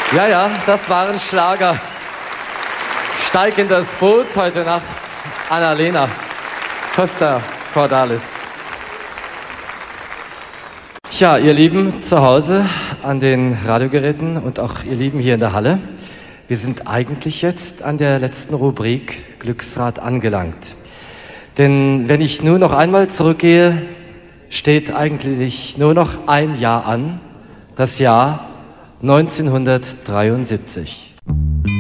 Ja, ja, das waren Schlager. Steig in das Boot, heute Nacht Annalena Costa Cordalis. Ja, ihr Lieben zu Hause an den Radiogeräten und auch ihr Lieben hier in der Halle. Wir sind eigentlich jetzt an der letzten Rubrik Glücksrad angelangt. Denn wenn ich nur noch einmal zurückgehe, steht eigentlich nur noch ein Jahr an, das Jahr 1973.